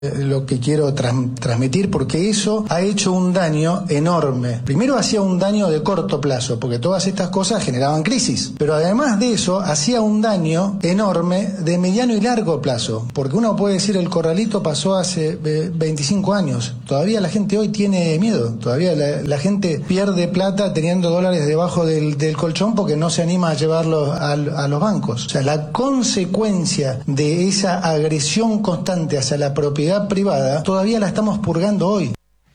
lo que quiero transmitir, porque eso ha hecho un daño enorme. Primero hacía un daño de corto plazo, porque todas estas cosas generaban crisis, pero además de eso hacía un daño enorme de mediano y largo plazo, porque uno puede decir el corralito pasó hace 25 años, todavía la gente hoy tiene miedo, todavía la gente pierde plata teniendo dólares debajo del colchón porque no se anima a llevarlos a los bancos. O sea, la consecuencia de esa agresión constante hacia la propiedad privada todavía la estamos purgando hoy.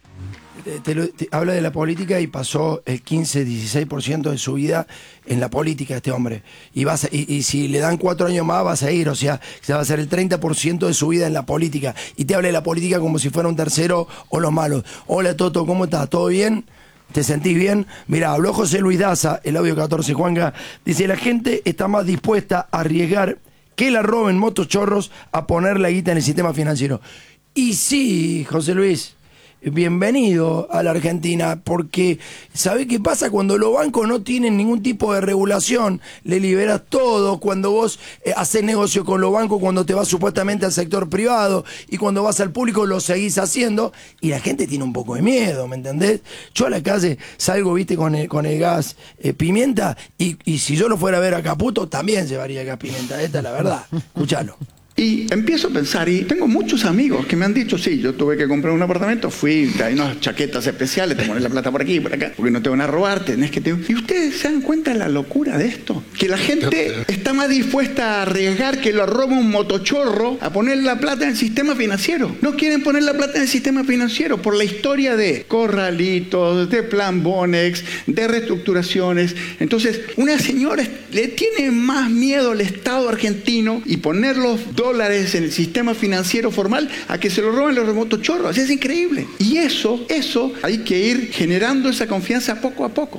Te habla de la política y pasó el 15-16% de su vida en la política este hombre. Y si le dan 4 años más vas a ir, o sea, se va a hacer el 30% de su vida en la política. Y te habla de la política como si fuera un tercero o los malos. Hola Toto, ¿cómo estás? ¿Todo bien? ¿Te sentís bien? Mirá, habló José Luis Daza, el audio 14, Juanga. Dice, la gente está más dispuesta a arriesgar que la roben motochorros a poner la guita en el sistema financiero. Y sí, José Luis, bienvenido a la Argentina, porque ¿sabe qué pasa? Cuando los bancos no tienen ningún tipo de regulación, le liberas todo, cuando vos haces negocio con los bancos, cuando te vas supuestamente al sector privado y cuando vas al público lo seguís haciendo y la gente tiene un poco de miedo, ¿me entendés? Yo a la calle salgo, viste, con el gas pimienta y si yo lo fuera a ver a Caputo también llevaría gas pimienta, esta es la verdad, escuchalo. Y empiezo a pensar, y tengo muchos amigos que me han dicho, sí, yo tuve que comprar un apartamento, hay unas chaquetas especiales, te pones la plata por aquí y por acá, porque no te van a robar, tenés que... ¿Y ustedes se dan cuenta de la locura de esto? Que la gente está más dispuesta a arriesgar que lo roba un motochorro a poner la plata en el sistema financiero. No quieren poner la plata en el sistema financiero por la historia de corralitos, de plan Bonex, de reestructuraciones. Entonces, una señora le tiene más miedo al Estado argentino y poner los dólares en el sistema financiero formal a que se lo roben los motochorros. Así es increíble. Y eso hay que ir generando esa confianza poco a poco.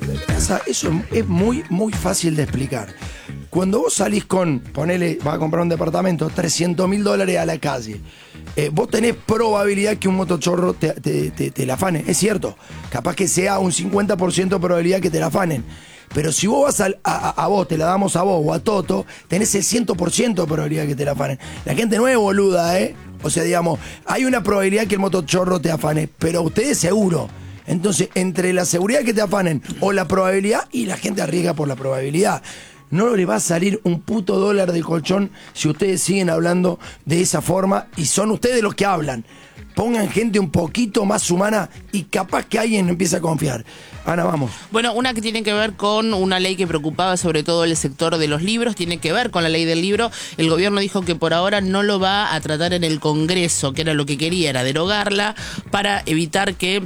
Eso es muy, muy fácil de explicar. Cuando vos salís vas a comprar un departamento, $300.000 a la calle, vos tenés probabilidad que un motochorro te la afane. Es cierto, capaz que sea un 50% de probabilidad que te la afanen. Pero si vos vas a vos, te la damos a vos o a Toto, tenés el 100% de probabilidad que te la afanen. La gente no es boluda, O sea, digamos, hay una probabilidad que el motochorro te afane, pero ustedes seguro. Entonces, entre la seguridad que te afanen o la probabilidad, y la gente arriesga por la probabilidad. No le va a salir un puto dólar del colchón si ustedes siguen hablando de esa forma y son ustedes los que hablan. Pongan gente un poquito más humana y capaz que alguien empieza a confiar. Ana, vamos. Bueno, una que tiene que ver con una ley que preocupaba sobre todo el sector de los libros, tiene que ver con la ley del libro. El gobierno dijo que por ahora no lo va a tratar en el Congreso, que era lo que quería, era derogarla para evitar que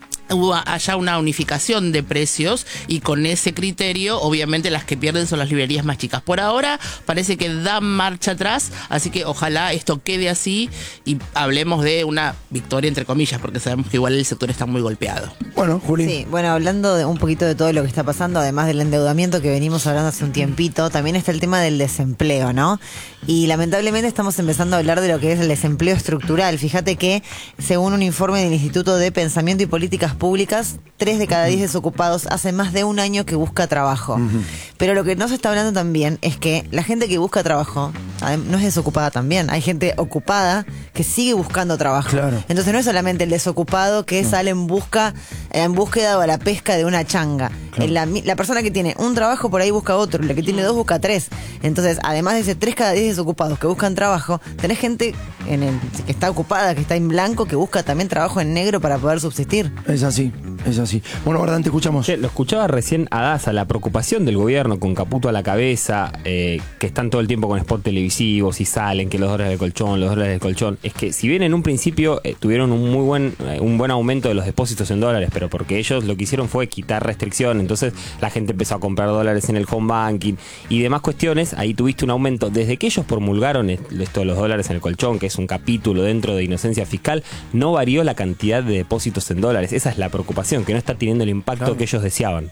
haya una unificación de precios y con ese criterio obviamente las que pierden son las librerías más chicas. Por ahora parece que dan marcha atrás, así que ojalá esto quede así y hablemos de una victoria entre comillas, porque sabemos que igual el sector está muy golpeado. Bueno, Juli. Sí, bueno, hablando un poquito de todo lo que está pasando, además del endeudamiento que venimos hablando hace un tiempito, también está el tema del desempleo, ¿no? Y lamentablemente estamos empezando a hablar de lo que es el desempleo estructural. Fíjate que según un informe del Instituto de Pensamiento y Políticas Públicas, 3 de cada 10 desocupados hace más de un año que busca trabajo. Pero lo que no se está hablando también es que la gente que busca trabajo no es desocupada también. Hay gente ocupada que sigue buscando trabajo. Claro. Entonces no es solamente el desocupado que sale en búsqueda o a la pesca de una changa. Claro. La persona que tiene un trabajo por ahí busca otro, la que tiene 2 busca 3. Entonces, además de ese 3 cada 10 desocupados que buscan trabajo, tenés gente que está ocupada, que está en blanco, que busca también trabajo en negro para poder subsistir. Es así. Bueno, Bardán, te escuchamos. Lo escuchaba recién a Daza, la preocupación del gobierno con Caputo a la cabeza, que están todo el tiempo con spot televisivos y salen que los dólares del colchón, es que si bien en un principio tuvieron un buen aumento de los depósitos en dólares, pero porque ellos lo que hicieron fue quitar restricción, entonces la gente empezó a comprar dólares en el home banking y demás cuestiones, ahí tuviste un aumento. Desde que ellos promulgaron esto de los dólares en el colchón, que es un capítulo dentro de inocencia fiscal, no varió la cantidad de depósitos en dólares. Esa es la preocupación, que no está teniendo el impacto que ellos deseaban.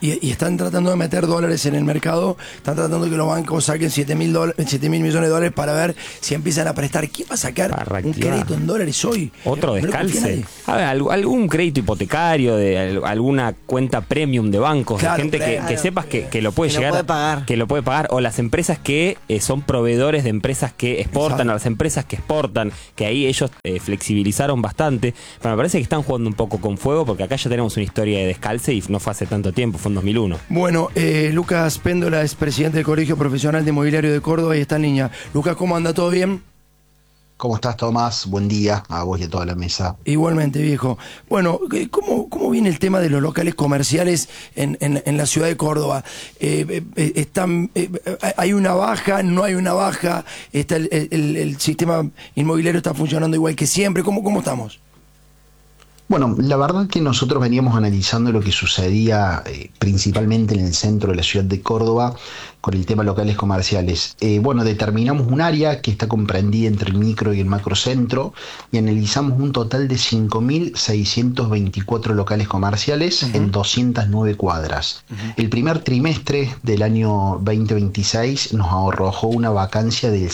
Y están tratando de meter dólares en el mercado, están tratando de que los bancos saquen 7.000 millones de dólares para ver si empiezan a prestar. ¿Quién va a sacar un crédito en dólares hoy? Otro No descalce. A ver, algún crédito hipotecario, de alguna cuenta premium de bancos, Claro, de gente que sepas que lo puede que lo llegar puede pagar. que lo puede pagar, o las empresas que son proveedores de empresas que exportan, Exacto. a las empresas que exportan, que ahí ellos flexibilizaron bastante. Pero me parece que están jugando un poco con fuego, porque acá ya tenemos una historia de descalce y no fue hace tanto tiempo, fue en 2001. Bueno, Lucas Péndola es presidente del Colegio Profesional de Inmobiliario de Córdoba y está en línea. Lucas, ¿cómo anda? ¿Todo bien? ¿Cómo estás, Tomás? Buen día a vos y a toda la mesa. Igualmente, viejo. Bueno, ¿cómo viene el tema de los locales comerciales en la ciudad de Córdoba? ¿Hay una baja? ¿No hay una baja? ¿El sistema inmobiliario está funcionando igual que siempre? ¿Cómo estamos? Bueno, la verdad que nosotros veníamos analizando lo que sucedía principalmente en el centro de la ciudad de Córdoba con el tema locales comerciales. Bueno, determinamos un área que está comprendida entre el micro y el macrocentro y analizamos un total de 5.624 locales comerciales en 209 cuadras. El primer trimestre del año 2026 nos arrojó una vacancia del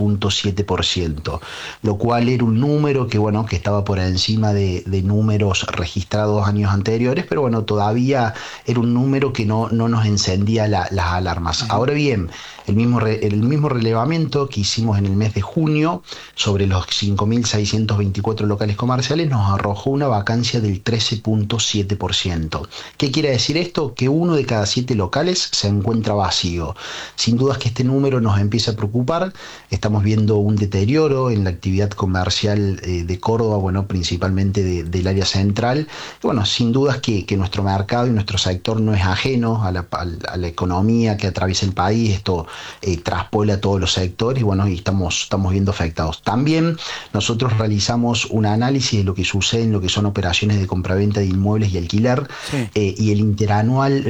7.7%, lo cual era un número que, bueno, que estaba por encima de números registrados años anteriores, pero bueno, todavía era un número que no nos encendía las alarmas. Ahora bien, el mismo relevamiento que hicimos en el mes de junio sobre los 5.624 locales comerciales nos arrojó una vacancia del 13.7%. ¿Qué quiere decir esto? Que 1 de cada 7 locales se encuentra vacío. Sin dudas que este número nos empieza a preocupar. Estamos viendo un deterioro en la actividad comercial de Córdoba, bueno, principalmente del área central. Y bueno, sin dudas que nuestro mercado y nuestro sector no es ajeno a la economía que atraviesa el país. Esto traspola a todos los sectores y bueno, y estamos viendo afectados. También nosotros realizamos un análisis de lo que sucede en lo que son operaciones de compraventa de inmuebles y alquiler, y el interanual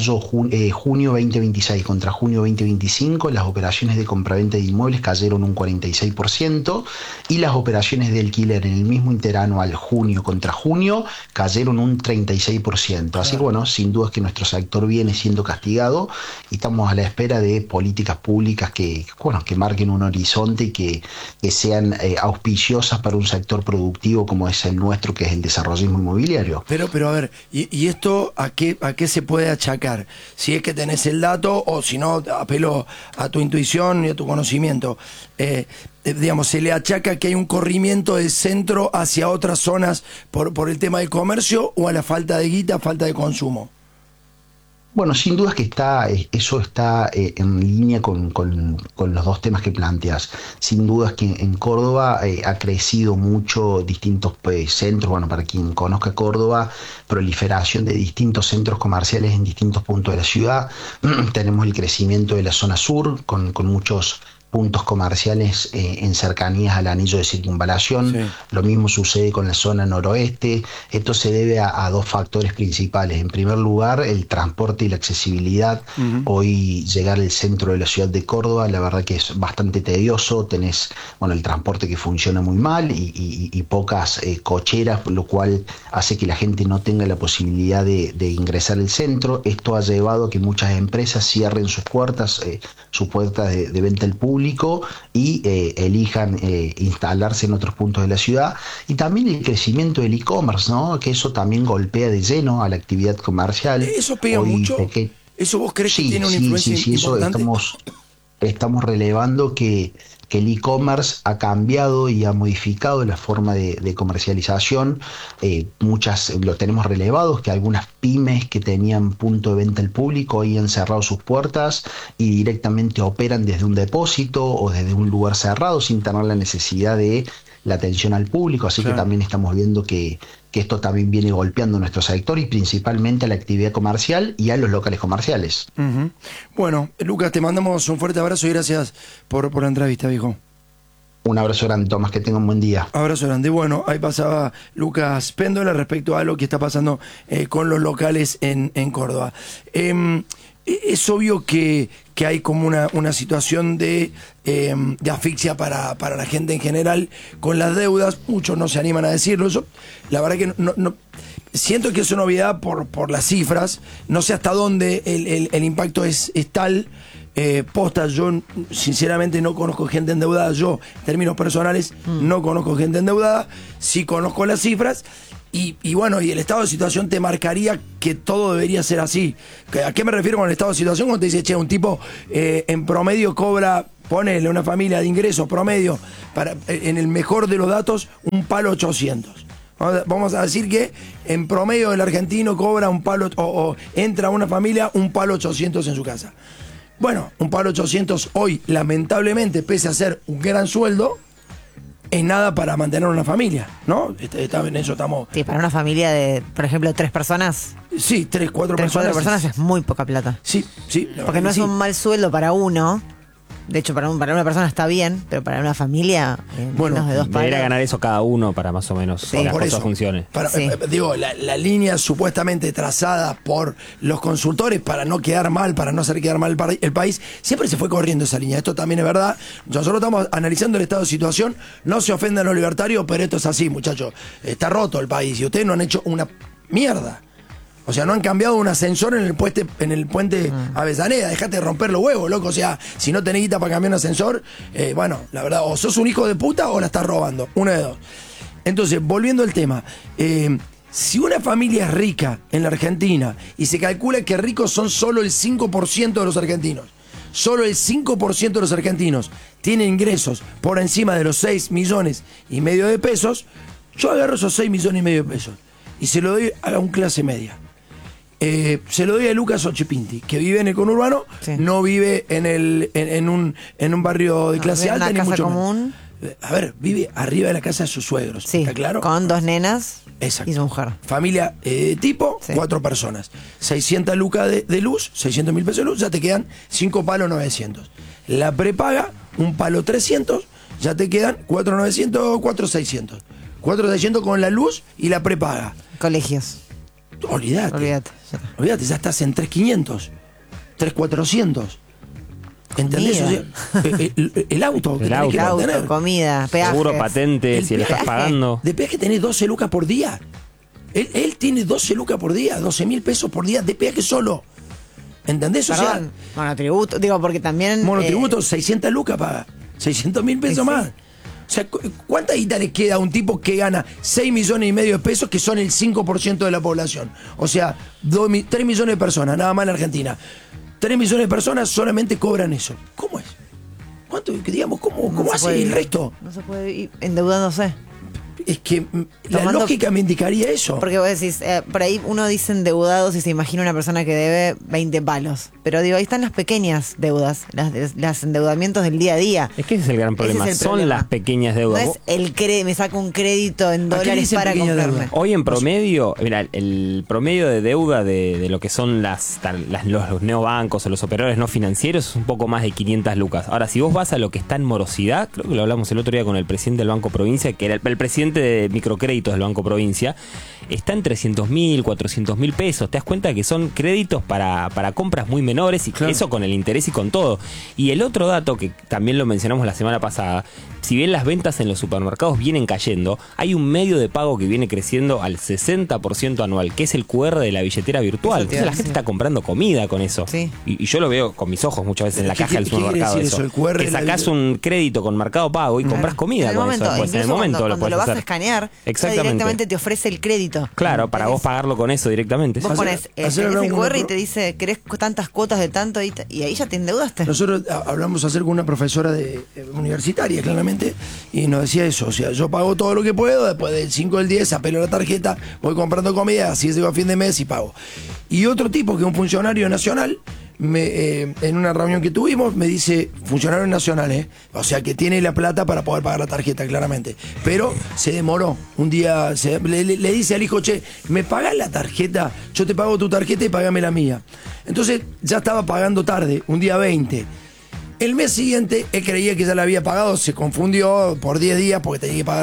junio 2026 contra junio 2025, las operaciones de compraventa de inmuebles cayeron un 46% y las operaciones de alquiler en el mismo interanual junio contra junio cayeron un 36%. Así que bueno, sin duda es que nuestro sector viene siendo castigado y estamos a la espera de políticas públicas que marquen un horizonte y que sean auspiciosas para un sector productivo como es el nuestro, que es el desarrollismo inmobiliario. Pero a ver, ¿y esto a qué se puede achacar? Si es que tenés el dato o si no, apelo a tu intuición y a tu conocimiento. Digamos, ¿se le achaca que hay un corrimiento del centro hacia otras zonas por el tema del comercio o a la falta de guita, falta de consumo? Bueno, sin dudas que eso está en línea con los dos temas que planteas. Sin dudas que en Córdoba ha crecido mucho distintos centros. Bueno, para quien conozca Córdoba, proliferación de distintos centros comerciales en distintos puntos de la ciudad. Tenemos el crecimiento de la zona sur con muchos puntos comerciales en cercanías al anillo de circunvalación. Sí. Lo mismo sucede con la zona noroeste. Esto se debe a dos factores principales. En primer lugar, el transporte y la accesibilidad. Hoy llegar al centro de la ciudad de Córdoba, la verdad que es bastante tedioso. Tenés, bueno, el transporte que funciona muy mal y pocas cocheras, lo cual hace que la gente no tenga la posibilidad de ingresar al centro. Esto ha llevado a que muchas empresas cierren sus puertas de venta al público y elijan instalarse en otros puntos de la ciudad. Y también el crecimiento del e-commerce, ¿no? Que eso también golpea de lleno a la actividad comercial. ¿Eso pega mucho? ¿Eso vos crees que tiene una influencia importante? Eso estamos relevando que el e-commerce ha cambiado y ha modificado la forma de comercialización. Muchas lo tenemos relevados, que algunas pymes que tenían punto de venta al público hoy han cerrado sus puertas y directamente operan desde un depósito o desde un lugar cerrado sin tener la necesidad de la atención al público. Así que también estamos viendo que esto también viene golpeando nuestro sector y principalmente a la actividad comercial y a los locales comerciales. Bueno, Lucas, te mandamos un fuerte abrazo y gracias por la entrevista, viejo. Un abrazo grande, Tomás, que tenga un buen día. Abrazo grande. Bueno, ahí pasaba Lucas Péndola respecto a lo que está pasando con los locales en Córdoba. es obvio que hay como una situación de asfixia para la gente en general con las deudas. Muchos no se animan a decirlo. Yo, la verdad que no siento que es una novedad por las cifras. No sé hasta dónde el impacto es tal. Posta, yo sinceramente no conozco gente endeudada. Yo, en términos personales, no conozco gente endeudada. Sí conozco las cifras. Y bueno, y el estado de situación te marcaría que todo debería ser así. ¿A qué me refiero con el estado de situación? Cuando te dice, che, un tipo en promedio cobra, ponele una familia de ingresos promedio, en el mejor de los datos, un palo 800. Vamos a decir que en promedio el argentino cobra un palo, o entra a una familia un palo 800 en su casa. Bueno, un palo 800 hoy, lamentablemente, pese a ser un gran sueldo, es nada para mantener una familia, ¿no? En eso estamos... Sí, para una familia de, por ejemplo, 3 personas. Sí, 3, 4 personas. 4 personas es muy poca plata. Sí. Porque no es un mal sueldo para uno. De hecho, para una persona está bien, pero para una familia, menos de 2 palos. Debería ganar eso cada uno para más o menos que las cosas funcionen. Digo, la línea supuestamente trazada por los consultores para no quedar mal, para no hacer quedar mal el país, siempre se fue corriendo esa línea. Esto también es verdad. Nosotros estamos analizando el estado de situación. No se ofendan los libertarios, pero esto es así, muchachos. Está roto el país y ustedes no han hecho una mierda. O sea, no han cambiado un ascensor en el puente Avellaneda. Dejate de romper los huevos, loco. O sea, si no tenés guita para cambiar un ascensor, bueno, la verdad, o sos un hijo de puta o la estás robando. Una de dos. Entonces, volviendo al tema. Si una familia es rica en la Argentina y se calcula que ricos son solo el 5% de los argentinos, solo el 5% de los argentinos tienen ingresos por encima de los 6,5 millones de pesos, yo agarro esos 6,5 millones de pesos y se lo doy a un clase media. Se lo doy a Lucas Ochipinti, que vive en el conurbano, no vive en un barrio de clase alta, ni casa mucho común. A ver, vive arriba de la casa de sus suegros, sí, ¿está claro? Con 2 nenas. Exacto. Y su mujer. Familia tipo, 4 personas. 600 lucas de luz, 600.000 pesos de luz, ya te quedan 5 palos 900. La prepaga, un palo 300, ya te quedan 4.900, 4.600. 4.600 con la luz y la prepaga. Colegios. Olvídate, ya estás en 3.500, 3.400. ¿Entendés? O sea, el auto que tenés que mantener. Comida, peaje. Seguro, patente, si le estás pagando. De peaje tenés 12 lucas por día. Él tiene 12 lucas por día, 12.000 pesos por día de peaje solo. ¿Entendés? Perdón, o sea, monotributo, digo, porque también... Monotributo, 600 lucas paga. 600.000 pesos más. O sea, ¿cuánta guita le queda a un tipo que gana 6,5 millones de pesos, que son el 5% de la población? O sea, 3 millones de personas, nada más en Argentina. 3 millones de personas solamente cobran eso. ¿Cómo es? ¿Cuánto? Digamos, ¿cómo hace el resto? No se puede ir endeudándose. Es que la lógica me indicaría eso. Porque vos decís, por ahí uno dice endeudados y se imagina una persona que debe 20 palos. Pero digo, ahí están las pequeñas deudas, las endeudamientos del día a día. Es que ese es el gran problema. Son las pequeñas deudas. No es me saco un crédito en dólares para comprarme. Hoy en promedio, mira, el promedio de deuda de lo que son los neobancos o los operadores no financieros es un poco más de 500 lucas. Ahora, si vos vas a lo que está en morosidad, creo que lo hablamos el otro día con el presidente del Banco Provincia, que era el presidente de microcréditos del Banco Provincia, está en 300.000, 400.000 pesos. Te das cuenta que son créditos para compras muy menores, y claro, eso con el interés y con todo. Y el otro dato, que también lo mencionamos la semana pasada, si bien las ventas en los supermercados vienen cayendo, hay un medio de pago que viene creciendo al 60% anual, que es el QR de la billetera virtual. Entonces la gente está comprando comida con eso. Sí. Y yo lo veo con mis ojos muchas veces en la caja del supermercado. Eso? El QR, que sacás un crédito con Mercado Pago y compras comida con eso. Pues en el momento lo puedes hacer. Escanear, directamente te ofrece el crédito. Claro, para vos pagarlo con eso directamente. Vos pones ese QR y te dice, querés tantas cuotas de tanto, y ahí ya te endeudaste. Nosotros hablamos ayer con una profesora universitaria, claramente, y nos decía eso. O sea, yo pago todo lo que puedo, después del 5 del 10 apelo la tarjeta, voy comprando comida, así llego a fin de mes y pago. Y otro tipo, que es un funcionario nacional, en una reunión que tuvimos, me dice, funcionario nacional, o sea que tiene la plata para poder pagar la tarjeta, claramente, pero se demoró. Un día le dice al hijo, che, ¿me pagás la tarjeta? Yo te pago tu tarjeta y pagame la mía. Entonces ya estaba pagando tarde, un día 20. El mes siguiente, él creía que ya la había pagado, se confundió por 10 días porque tenía que pagar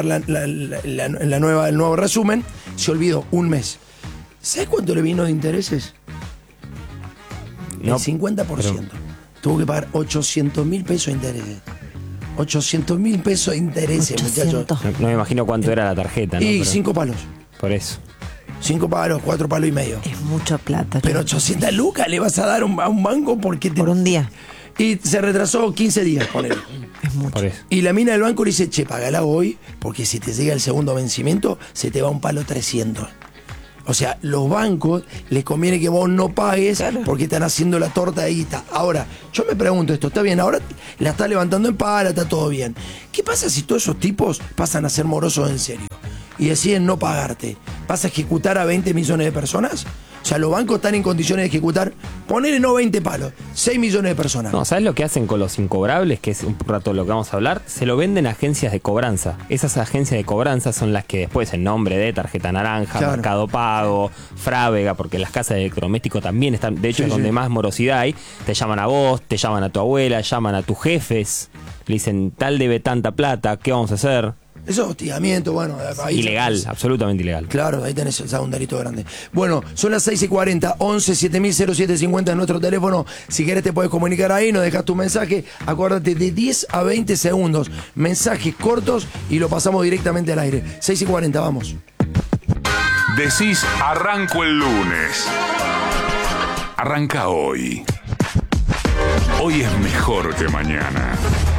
el nuevo resumen, se olvidó, un mes. ¿Sabes cuánto le vino de intereses? No, el 50%. Tuvo que pagar 800.000 pesos de intereses. 800.000 pesos de intereses, 800. muchachos. No me imagino cuánto era la tarjeta, ¿no? Y Pero 5 palos. por eso. 5 palos, 4 palos y medio. Es mucha plata. Pero chicos. 800 lucas le vas a dar a un banco porque Por un día. Y se retrasó 15 días con él. Es mucho. Por eso. Y la mina del banco le dice, che, pagala hoy, porque si te llega el segundo vencimiento, se te va un palo 300. O sea, los bancos les conviene que vos no pagues porque están haciendo la torta de guita. Ahora, yo me pregunto esto, está bien, ahora la está levantando en pala, está todo bien. ¿Qué pasa si todos esos tipos pasan a ser morosos en serio y deciden no pagarte? ¿Vas a ejecutar a 20 millones de personas? O sea, los bancos están en condiciones de ejecutar, ponele no 20 palos, 6 millones de personas. No, ¿sabes lo que hacen con los incobrables? Que es un rato lo que vamos a hablar. Se lo venden a agencias de cobranza. Esas agencias de cobranza son las que después, en nombre de Tarjeta Naranja, Claro. Mercado Pago, Frávega, porque las casas de electrodomésticos también están, de hecho, Sí, es donde sí. más morosidad hay. Te llaman a vos, te llaman a tu abuela, llaman a tus jefes, le dicen, tal debe tanta plata, ¿qué vamos a hacer? Eso es hostigamiento, bueno. Ahí Ilegal, absolutamente ilegal. Claro, ahí tenés un delito grande. Bueno, son las 6:40, 11 700750 en nuestro teléfono. Si querés te puedes comunicar ahí, nos dejas tu mensaje. Acuérdate, de 10 a 20 segundos. Mensajes cortos y lo pasamos directamente al aire. 6:40, vamos. Decís, arranco el lunes. Arranca hoy. Hoy es mejor que mañana.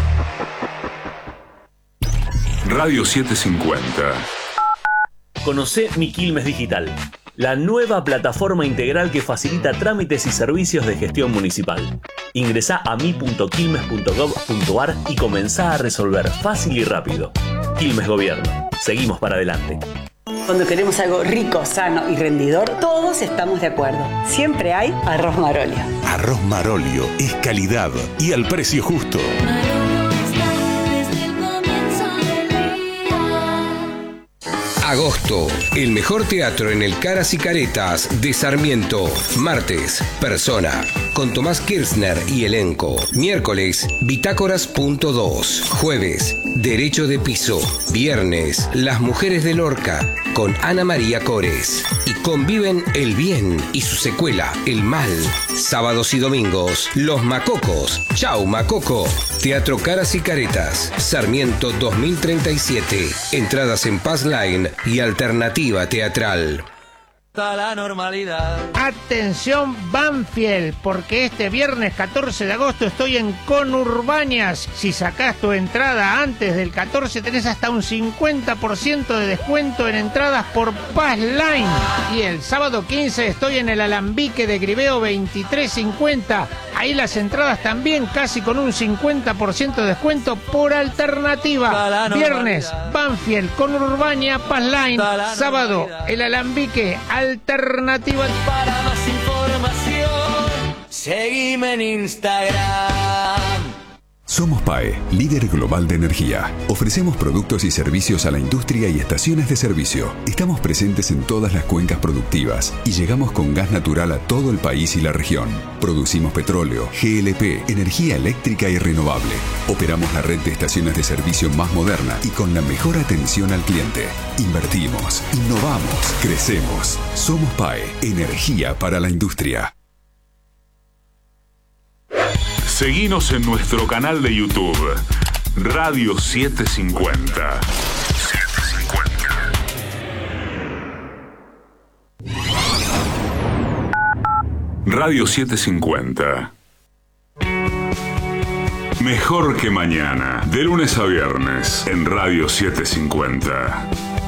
Radio 750. Conocé Mi Quilmes Digital, la nueva plataforma integral que facilita trámites y servicios de gestión municipal. Ingresá a mi.quilmes.gov.ar y comenzá a resolver fácil y rápido. Quilmes Gobierno. Seguimos para adelante. Cuando queremos algo rico, sano y rendidor, todos estamos de acuerdo. Siempre hay arroz Marolio. Arroz Marolio es calidad y al precio justo. Agosto, el mejor teatro en el Caras y Caretas de Sarmiento. Martes, Persona, con Tomás Kirchner y elenco. Miércoles, Bitácoras.2. Jueves, Derecho de Piso. Viernes, Las Mujeres de Lorca, con Ana María Cores. Y conviven el bien y su secuela, el mal. Sábados y domingos, Los Macocos. Chau, Macoco. Teatro Caras y Caretas, Sarmiento 2037. Entradas en Passline y Alternativa Teatral. La normalidad. Atención Banfield, porque este viernes 14 de agosto estoy en Conurbañas. Si sacás tu entrada antes del 14 tenés hasta un 50% de descuento en entradas por Passline. Y el sábado 15 estoy en el Alambique de Griveo 2350. Ahí las entradas también casi con un 50% de descuento por Alternativa. Viernes, Banfield, Conurbaña, Passline. Sábado, el Alambique, Alternativa. Para más información, seguime en Instagram. Somos PAE, líder global de energía. Ofrecemos productos y servicios a la industria y estaciones de servicio. Estamos presentes en todas las cuencas productivas y llegamos con gas natural a todo el país y la región. Producimos petróleo, GLP, energía eléctrica y renovable. Operamos la red de estaciones de servicio más moderna y con la mejor atención al cliente. Invertimos, innovamos, crecemos. Somos PAE, energía para la industria. Seguinos en nuestro canal de YouTube, Radio 750. Radio 750. Mejor que mañana, de lunes a viernes, en Radio 750.